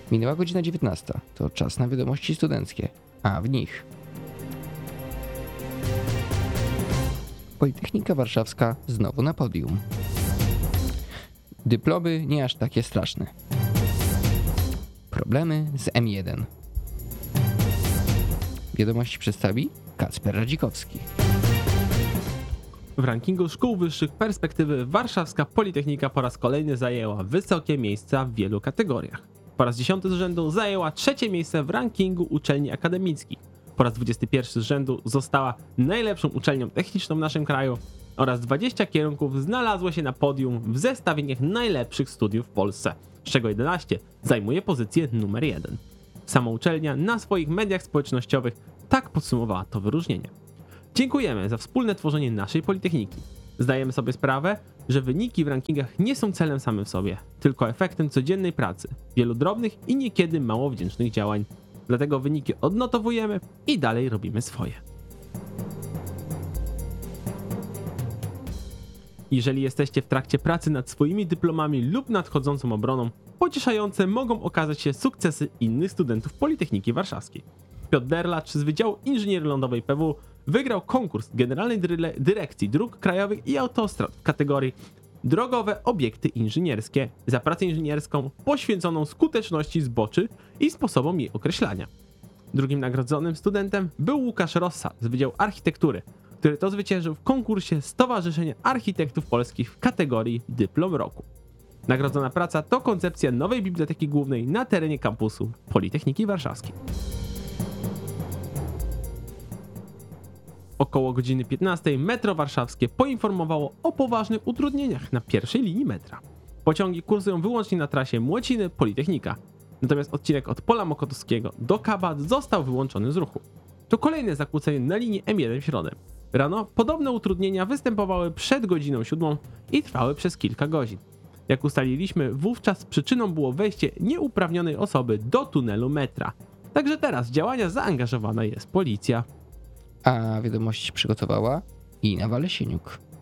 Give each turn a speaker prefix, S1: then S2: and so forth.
S1: Minęła godzina 19. To czas na wiadomości studenckie, a w nich Politechnika Warszawska znowu na podium. Dyplomy nie aż takie straszne. Problemy z M1. Wiadomości przedstawi Kacper Radzikowski.
S2: W rankingu szkół wyższych perspektywy warszawska Politechnika po raz kolejny zajęła wysokie miejsca w wielu kategoriach. Po raz 10 z rzędu zajęła trzecie miejsce w rankingu uczelni akademickich. Po raz 21 z rzędu została najlepszą uczelnią techniczną w naszym kraju oraz 20 kierunków znalazło się na podium w zestawieniach najlepszych studiów w Polsce, z czego 11 zajmuje pozycję numer 1. Sama uczelnia na swoich mediach społecznościowych tak podsumowała to wyróżnienie. Dziękujemy za wspólne tworzenie naszej Politechniki. Zdajemy sobie sprawę, że wyniki w rankingach nie są celem samym w sobie, tylko efektem codziennej pracy, wielu drobnych i niekiedy mało wdzięcznych działań. Dlatego wyniki odnotowujemy i dalej robimy swoje. Jeżeli jesteście w trakcie pracy nad swoimi dyplomami lub nadchodzącą obroną, pocieszające mogą okazać się sukcesy innych studentów Politechniki Warszawskiej. Piotr Derlacz z Wydziału Inżynierii Lądowej PW wygrał konkurs Generalnej Dyrekcji Dróg Krajowych i Autostrad w kategorii Drogowe obiekty inżynierskie za pracę inżynierską poświęconą skuteczności zboczy i sposobom jej określania. Drugim nagrodzonym studentem był Łukasz Rossa z Wydziału Architektury, który to zwyciężył w konkursie Stowarzyszenia Architektów Polskich w kategorii Dyplom Roku. Nagrodzona praca to koncepcja nowej Biblioteki Głównej na terenie kampusu Politechniki Warszawskiej. Około godziny 15 metro warszawskie poinformowało o poważnych utrudnieniach na pierwszej linii metra. Pociągi kursują wyłącznie na trasie Młociny-Politechnika, natomiast odcinek od Pola Mokotowskiego do Kabat został wyłączony z ruchu. To kolejne zakłócenie na linii M1 w środę. Rano podobne utrudnienia występowały przed godziną 7 i trwały przez kilka godzin. Jak ustaliliśmy, wówczas przyczyną było wejście nieuprawnionej osoby do tunelu metra. Także teraz w działania zaangażowana jest policja.
S1: A wiadomości przygotowała Ina Walesieniuk.